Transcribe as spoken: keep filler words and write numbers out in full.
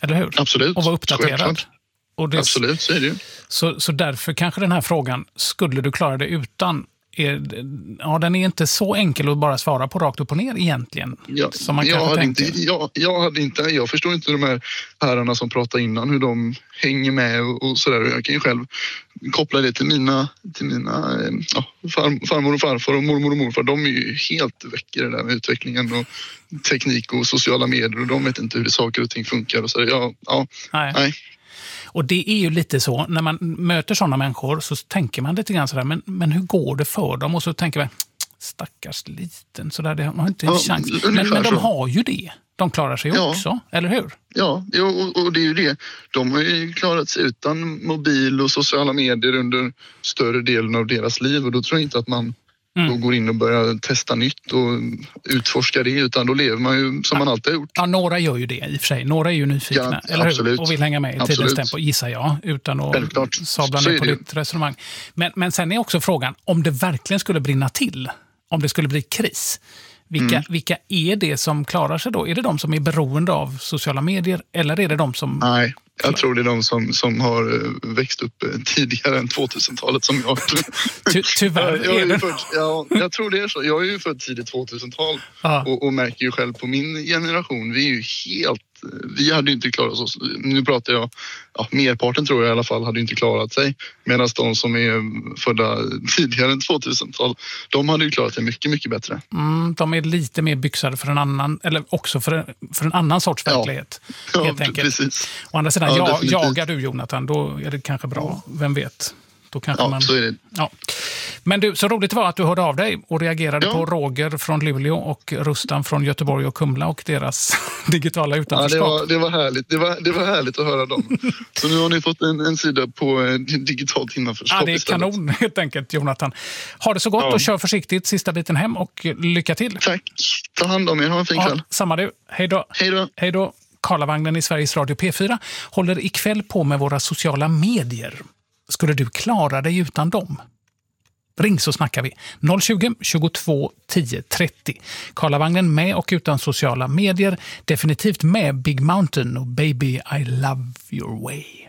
Eller hur? Absolut. Och vara uppdaterad. Självklart. Och det, Absolut, så är det ju. Så, så därför kanske den här frågan, skulle du klara det utan, är, ja, den är inte så enkel att bara svara på rakt upp och ner egentligen. Ja, som man jag, hade tänker. inte, jag, jag hade inte, jag förstår inte de här herrarna som pratar innan, hur de hänger med och, och sådär. Jag kan ju själv koppla det till mina, till mina ja, far, farmor och farfar och mormor och morfar. De är ju helt väck i det där med utvecklingen och teknik och sociala medier, och de vet inte hur det saker och ting funkar och så. Ja, ja, nej. nej. Och det är ju lite så, när man möter sådana människor så tänker man lite grann sådär, men, men hur går det för dem? Och så tänker man, stackars liten, sådär, det har inte en Ja, chans. Men, men de så. har ju det. De klarar sig Ja. också, eller hur? Ja, och, och det är ju det. De har ju klarat sig utan mobil och sociala medier under större delen av deras liv, och då tror jag inte att man mm. då går in och börjar testa nytt och utforska det, utan då lever man ju som ja. man alltid har gjort. Ja, några gör ju det i och för sig. Några är ju nyfikna, ja, eller absolut. hur? Och vill hänga med i absolut. tidens tempo, gissar jag, utan att Självklart. sabla ner på ditt resonemang. Men, men sen är också frågan, om det verkligen skulle brinna till, om det skulle bli kris, vilka, mm. vilka är det som klarar sig då? Är det de som är beroende av sociala medier, eller är det de som... Nej. Jag tror det är de som, som har växt upp tidigare än tvåtusentalet som jag. Ty, tyvärr jag är är det. Född, ja, jag tror det är så. Jag är ju född tidigt tvåtusental och, och märker ju själv på min generation, vi är ju helt, vi hade ju inte klarat oss. Nu pratar jag, ja, merparten tror jag i alla fall hade inte klarat sig. Medan de som är födda tidigare än tvåtusental, de hade ju klarat sig mycket, mycket bättre. Mm, de är lite mer byxade för en annan, eller också för, för en annan sorts verklighet. Ja, helt ja enkelt. Precis. Å andra sidan, Ja, jag, jagar du Jonathan, då är det kanske bra. Vem vet? Då kanske ja, man... så är det. Ja. Men du, så roligt var att du hörde av dig och reagerade ja. på Roger från Luleå och Rustan från Göteborg och Kumla och deras digitala utanförskap. Ja, det var, det var härligt. Det var, det var härligt att höra dem. Så nu har ni fått en, en sida på eh, digitalt innanförskap. Ja, det är istället. Kanon helt enkelt, Jonathan. Ha det så gott ja. och kör försiktigt sista biten hem och lycka till. Tack. Ta hand om er. Ha en fin ja, kväll. Samma du. Hej då. Hej då. Hej då. Karlavagnen i Sveriges Radio P fyra håller ikväll på med våra sociala medier. Skulle du klara dig utan dem? Ring så snackar vi. noll tjugo, tjugotvå, tio, trettio. Karlavagnen med och utan sociala medier. Definitivt med Big Mountain och Baby I Love Your Way.